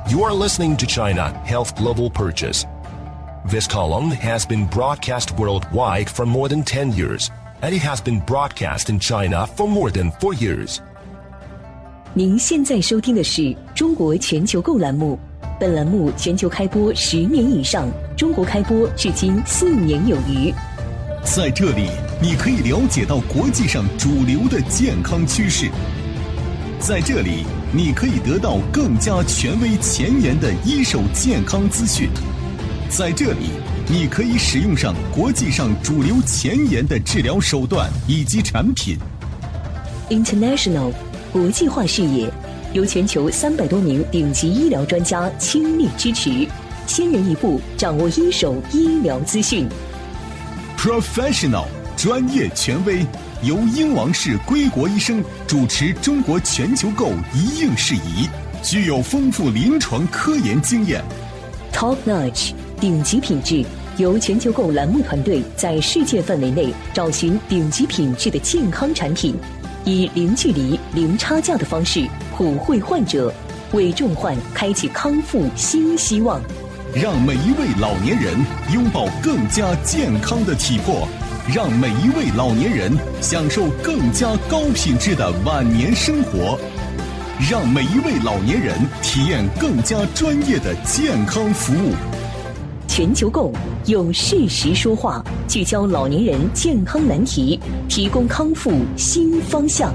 You are listening to China Health Global Purchase. This column has been broadcast worldwide for more than 10 years, and it has been broadcast in China for more than 4 years. 您现在收听的是中国全球购栏目，本栏目全球开播10年以上，中国开播至今4年有余。 在这里，你可以了解到国际上主流的健康趋势。在这里，你可以得到更加权威前沿的一手健康资讯。在这里，你可以使用上国际上主流前沿的治疗手段以及产品。 International 国际化视野，由全球300多名顶级医疗专家倾力支持，先人一步掌握一手医疗资讯。 Professional 专业权威，由英王氏归国医生主持中国全球购一应事宜，具有丰富临床科研经验。 Top Notch 顶级品质，由全球购栏目团队在世界范围内找寻顶级品质的健康产品，以零距离、零差价的方式普惠患者，为重患开启康复新希望。 让每一位老年人拥抱更加健康的体魄，让每一位老年人享受更加高品质的晚年生活，让每一位老年人体验更加专业的健康服务。 全球购用事实说话，聚焦老年人健康难题，提供康复新方向。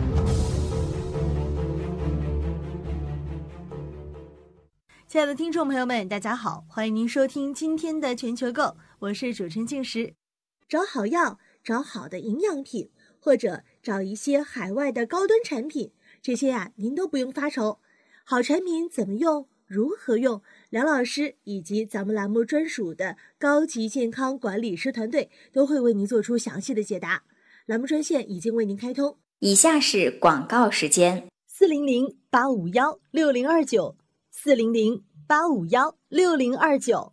亲爱的听众朋友们，大家好，欢迎您收听今天的全球购，我是主持人静时。找好药，找好的营养品，或者找一些海外的高端产品，这些您都不用发愁。好产品怎么用，如何用，梁老师以及咱们栏目专属的高级健康管理师团队都会为您做出详细的解答。栏目专线已经为您开通， 以下是广告时间 ：400-851-6029 400-851-6029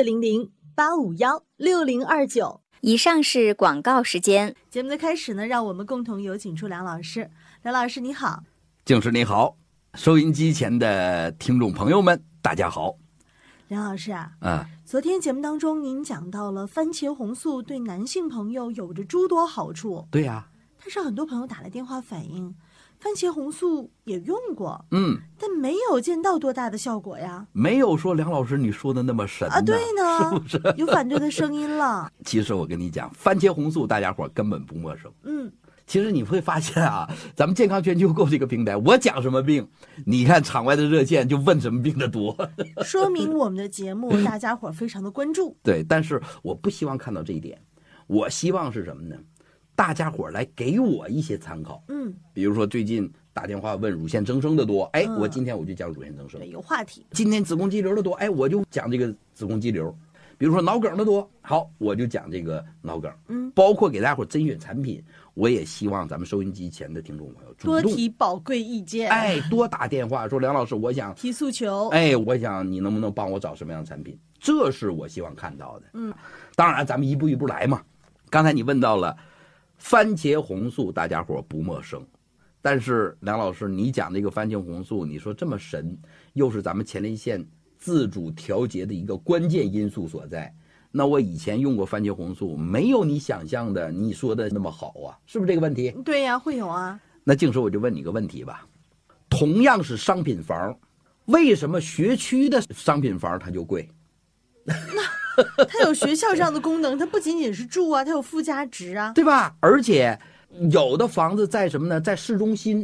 400-851-6029。 以上是广告时间。 节目的开始呢，让我们共同有请出梁老师。梁老师你好。 静时你好，收音机前的听众朋友们大家好。 梁老师昨天节目当中您讲到了番茄红素对男性朋友有着诸多好处。 对呀， 但是很多朋友打来电话反映番茄红素也用过，但没有见到多大的效果呀。 没有说梁老师你说的那么神对呢， 是不是？ 有反对的声音了。 其实我跟你讲，番茄红素大家伙根本不陌生。其实你会发现咱们健康全球购这个平台，我讲什么病，你看场外的热线就问什么病的多， 说明我们的节目大家伙非常的关注。 对，但是我不希望看到这一点，我希望是什么呢？大家伙来给我一些参考。比如说最近打电话问乳腺增生的多，我今天我就讲乳腺增生， 有话题。 今天子宫肌瘤的多，我就讲这个子宫肌瘤。比如说脑梗的多，好，我就讲这个脑梗。包括给大家伙甄选产品，我也希望咱们收音机前的听众朋友主动多提宝贵意见， 多打电话说梁老师，我想提诉求， 我想你能不能帮我找什么样的产品，这是我希望看到的。当然咱们一步一步来嘛。刚才你问到了番茄红素，大家伙不陌生，但是梁老师你讲这个番茄红素，你说这么神，又是咱们前列腺自主调节的一个关键因素所在，那我以前用过番茄红素，没有你想象的你说的那么好是不是这个问题？ 对呀，会有啊。 那静时我就问你个问题吧，同样是商品房，为什么学区的商品房它就贵？ 它有学校这样的功能，它不仅仅是住它有附加值对吧？而且有的房子在什么呢？在市中心，